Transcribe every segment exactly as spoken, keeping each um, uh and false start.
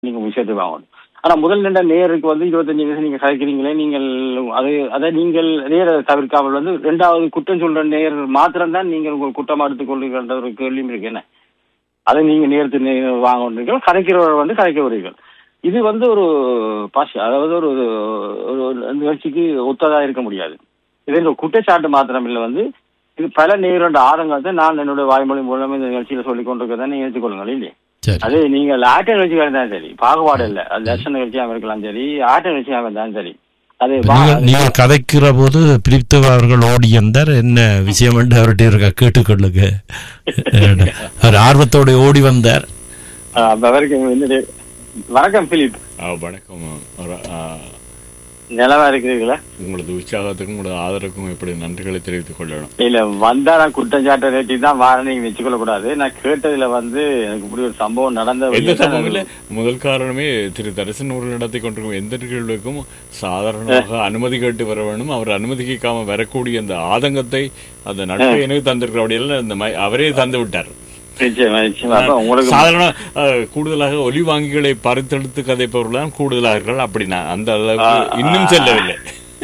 நீங்க விஷயத்தை வாங்கணும். ஆனா முதல் ரெண்ட நேருக்கு வந்து இருபத்தஞ்சு வயசு நீங்க கலைக்கிறீங்களே, நீங்கள் அது அதை நீங்கள் நேர தவிர்க்காமல் வந்து ரெண்டாவது குற்றம் சொல்ற நேர் மாத்திரம் தான் நீங்கள் உங்கள் குற்றமா எடுத்துக்கொள்ளுகின்ற ஒரு கேள்வியும் இருக்கு. என்ன அதை நீங்க நேரத்து வாங்க கலைக்கிறவர்கள் வந்து கலைக்க வருவீர்கள். இது வந்து ஒரு பாஷ, அதாவது ஒரு நிகழ்ச்சிக்கு ஒத்ததா இருக்க முடியாது. இது ஒரு குற்றச்சாட்டு மாத்திரம் இல்லை, வந்து இது பல நேரோட ஆதங்கத்தை நான் என்னுடைய வாய்மொழி மூலமே இந்த நிகழ்ச்சியில சொல்லிக் கொண்டிருக்கிறத நீங்க எடுத்துக்கொள்ளுங்கள் இல்லையே. அது நீங்கள் ஆட்ட நிகழ்ச்சியாக இருந்தாலும் சரி, பாகுபாடு இல்லை, அது தர்ஷன நிகழ்ச்சியாக இருக்கலாம் சரி, ஆட்ட நிகழ்ச்சியாக இருந்தாலும் சரி. அது நீங்கள் கதைக்கிற போது பிரித்து அவர்கள் ஓடி வந்தார், என்ன விஷயம் என்று அவர்கிட்ட இருக்க கேட்டுக்கொள்ளுங்க. அவர் ஆர்வத்தோடு ஓடி வந்தார். அவருக்கு வணக்கம் பிலிப். வணக்கம். நிலவா இருக்கிறீங்களா? உங்களது உற்சாகத்துக்கும் உங்களது ஆதரவுக்கும் எப்படி நன்றிகளை தெரிவித்துக் கொள்ளணும். இல்ல வந்தா நான் குற்றச்சாட்டை ரேட்டி தான் வார நீங்க வச்சுக்கொள்ள கூடாது. நான் கேட்டதுல வந்து எனக்கு இப்படி ஒரு சம்பவம் நடந்த எந்த சம்பவம் இல்ல. முதல் காரணமே திரு தரிசன் அவர்கள் நடத்தி கொண்டிருக்கும் எந்த நிகழ்வுக்கும் சாதாரணமாக அனுமதி கேட்டு வர வேண்டும். அவர் அனுமதி கேட்காம வரக்கூடிய அந்த ஆதங்கத்தை அந்த நட்பை எனக்கு தந்திருக்கிறபடியெல்லாம் அந்த அவரே தந்து விட்டார். சாதாரண கூடுதலாக ஒலி வாங்கிகளை பறித்தெடுத்து கதைப்பவர்கள் கூடுதலாக அப்படின்னா அந்த அளவுக்கு இன்னும் செல்லவில்லை.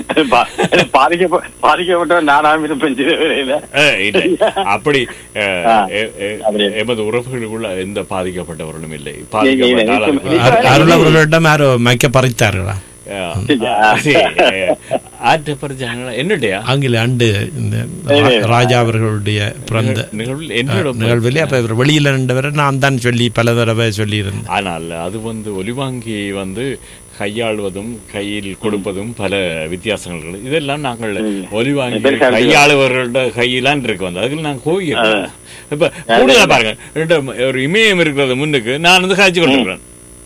அப்படி எமது உறவுகளுக்குள்ள எந்த பாதிக்கப்பட்டவர்களும் இல்லை. அருளவர்களிடம் யாரோ பறித்தார்களா? என்னடையா ஆங்கில ஆண்டு ராஜா அவர்களுடைய பிறந்த நிகழ்வில் அப்ப வெளியில நின்றவரை நான் தான் சொல்லி பல தடவை சொல்லி இருந்தேன். ஆனால் அது வந்து ஒலிவாங்கி வந்து கையாளுவதும் கையில் கொடுப்பதும் பல வித்தியாசங்கள். இதெல்லாம் நாங்கள் ஒலிவாங்கி கையாளுவர்களோட கையிலான் இருக்கு வந்து அதுக்கு நாங்கள் கோவிக்கிறோம். இப்ப கூடுதலா பாருங்க, ஒரு இமயம் இருக்கிறது முன்னுக்கு நான் வந்து காய்ச்சி கொண்டிருக்கிறேன்.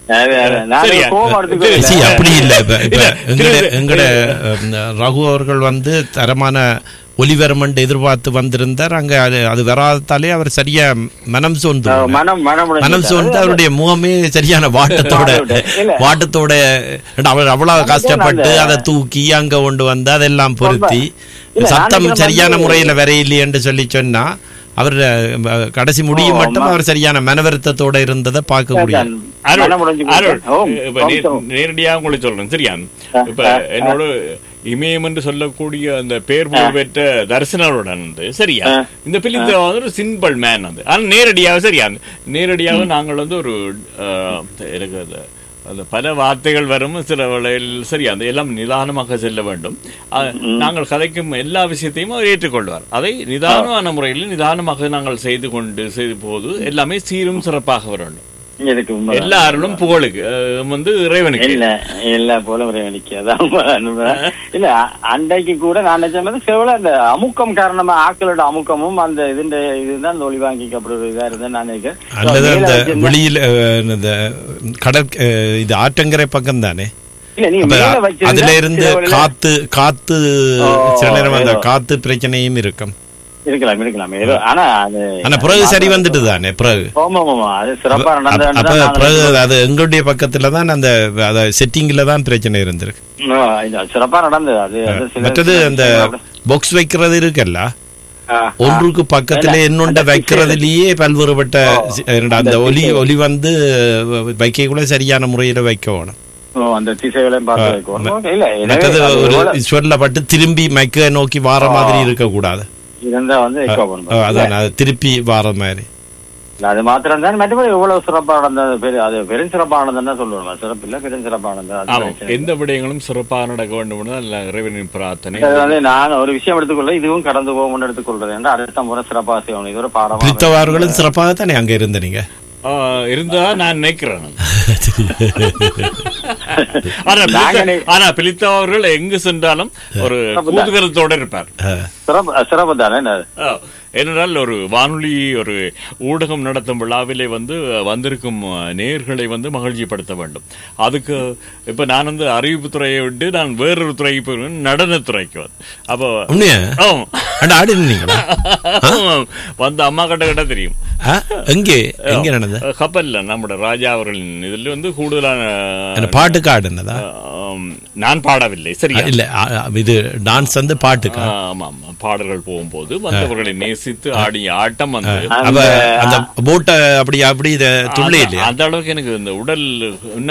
அப்படி இல்ல, எங்கட ரகு அவர்கள் வந்து தரமான ஒலிவரம் எதிர்பார்த்து வந்திருந்தார். அங்க அது அது வராதாலே அவர் சரியா மனம் சோர்ந்து மனம் சோர்ந்து அவருடைய முகமே சரியான வாட்டத்தோட வாட்டத்தோட அவர் அவ்வளவு கஷ்டப்பட்டு அதை தூக்கி அங்க கொண்டு வந்து அதெல்லாம் பொருத்தி சத்தம் சரியான முறையில வரையில்லை என்று சொல்லி சொன்னா அவர் கடைசி முடியும் மட்டும் அவர் சரியான மனவருத்தத்தோட இருந்ததை பார்க்க முடியும். நேரடியாக உங்களுக்கு சொல்றேன் சரியா. இப்ப என்னோட இமயம் என்று சொல்லக்கூடிய அந்த பேர் பெற்ற தரிசனருடன் வந்து சரியா இந்த பிலிம் ஒரு சிம்பிள் மேன் வந்து. ஆனா நேரடியாக சரியா நேரடியாக நாங்கள் வந்து ஒரு எனக்கு அந்த பல வார்த்தைகள் வரும் சில வேளையில் சரி அந்த எல்லாம் நிதானமாக செல்ல வேண்டும். நாங்கள் கதைக்கும் எல்லா விஷயத்தையும் அவர் ஏற்றுக்கொள்வார். அதை நிதானமான முறையில் நிதானமாக நாங்கள் செய்து கொண்டு செய்து போது எல்லாமே சீரும் சிறப்பாக வர வேண்டும். எல்லாரும் புகழுக்கு வந்து இறைவனுக்கு இல்ல எல்லா போல இறைவனுக்கு. அதான் இல்ல அன்றைக்கு கூட நான் நினைச்சது செவல அந்த அமுக்கம் காரணமா ஆக்களோட அமுக்கமும் அந்த இதுன்ற இதுதான் அந்த ஒளி வாங்கிக்கு அப்படி இதா இருந்தேன் நான் நினைக்கிறேன். வெளியில கடற் இது ஆற்றங்கரை பக்கம் தானே, அதுல இருந்து காத்து காத்து சில நேரம் அந்த காத்து பிரச்சனையும் இருக்கும். இருக்கலாம் இருக்கலாம் ஆனா ஆனா பிறகு சரி வந்துட்டு தானே பிறகு அது சிறப்பா அப்ப பிறகு அது எங்களுடைய பக்கத்துல தான் அந்த செட்டிங்ல தான் பிரச்சனை இருந்திருக்கு. சிறப்பா நடந்தது. அது மற்றது அந்த பாக்ஸ் வைக்கிறது இருக்குல்ல, ஒன்றுக்கு பக்கத்துல இன்னொண்ட வைக்கிறதுலயே பல்வேறுபட்ட அந்த ஒலி ஒலி வந்து வைக்க கூட சரியான முறையில வைக்கணும். மற்றது ஒரு சொல்லப்பட்டு திரும்பி மைக்க நோக்கி வார மாதிரி இருக்க கூடாது, திருப்பி வார மாதிரி. அது மாத்திரம் தான். மற்றபடி எவ்வளவு சிறப்பா நடந்தது, அது பெரும் சிறப்பா நடந்ததுன்னு சொல்லுவாங்க. சிறப்பு இல்ல பெரும் சிறப்பா நடந்தது. எந்த விடயங்களும் சிறப்பாக நடக்க வேண்டும் இறைவனின் பிரார்த்தனை. நான் ஒரு விஷயம் எடுத்துக்கொள்ள இதுவும் கடந்து போகும் எடுத்துக்கொள்றது என்று அடுத்த முறை சிறப்பாக செய்யணும். இது ஒரு பாடம். பிடித்தவர்களும் சிறப்பாக தானே அங்க இருந்தீங்க இருந்தா நான் நினைக்கிறேன். ஆனா பிலித்தவர்கள் எங்கு சென்றாலும் ஒரு குதூகலத்தோட இருப்பார். சிறப்பு தானே. ஏனென்றால் ஒரு வானொலி ஒரு ஊடகம் நடத்தும் விழாவிலே வந்து வந்திருக்கும் நேயர்களை வந்து மகிழ்ச்சிப்படுத்த வேண்டும். அதுக்கு இப்ப நான் வந்து அறிவிப்பு துறையை விட்டு நான் வேறொரு துறைக்கு போயிருக்கேன், நடனத்துறைக்கு வந்து. அப்போ வந்து அம்மா கிட்ட கிட்ட தெரியும் கப்பல்ல நம்முடைய ராஜா அவர்களின் இதுல வந்து கூடுதலான பாட்டுக்கு ஆடுனதா நான் பாடவில்லை சரியா இல்ல இது டான்ஸ் வந்து பாட்டுக்கு ஆமா ஆமா பாடல்கள் போகும்போது வந்தவர்களை நேசித்து ஆடிய ஆட்டம் வந்து அந்த போட்டை அப்படி அப்படி துள்ளே இல்லையா அந்த அளவுக்கு எனக்கு இந்த உடல்